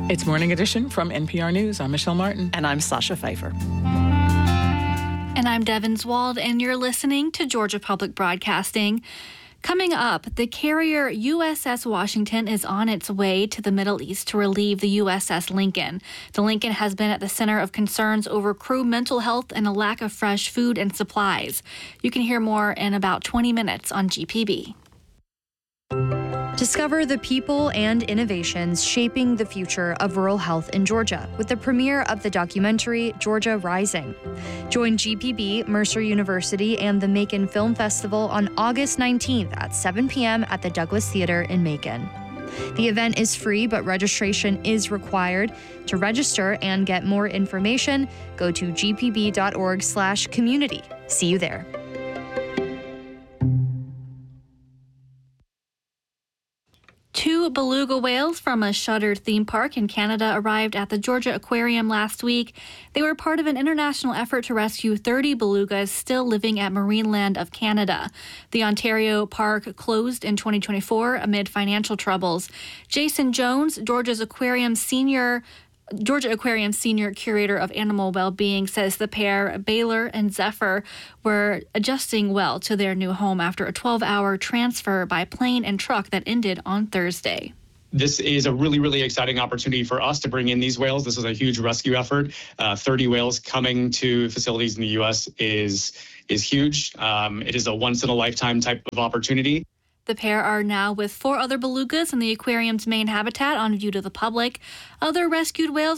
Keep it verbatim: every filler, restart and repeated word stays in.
It's Morning Edition from N P R News. I'm Michelle Martin. And I'm Sasha Pfeiffer. And I'm Devin Zwald, and you're listening to Georgia Public Broadcasting. Coming up, the carrier U S S Washington is on its way to the Middle East to relieve the U S S Lincoln. The Lincoln has been at the center of concerns over crew mental health and a lack of fresh food and supplies. You can hear more in about twenty minutes on G P B. Discover the people and innovations shaping the future of rural health in Georgia with the premiere of the documentary Georgia Rising. Join G P B, Mercer University, and the Macon Film Festival on August nineteenth at seven p.m. at the Douglas Theater in Macon. The event is free, but registration is required. To register and get more information, go to g p b dot org slash community. See you there. Two beluga whales from a shuttered theme park in Canada arrived at the Georgia Aquarium last week. They were part of an international effort to rescue thirty belugas still living at Marineland of Canada. The Ontario park closed in twenty twenty-four amid financial troubles. Jason Jones, Georgia's Aquarium senior Georgia Aquarium Senior Curator of Animal Wellbeing, says the pair, Baylor and Zephyr, were adjusting well to their new home after a twelve-hour transfer by plane and truck that ended on Thursday. This is a really, really exciting opportunity for us to bring in these whales. This is a huge rescue effort. Uh, thirty whales coming to facilities in the U S is, is huge. Um, it is a once-in-a-lifetime type of opportunity. The pair are now with four other belugas in the aquarium's main habitat on view to the public. Other rescued whales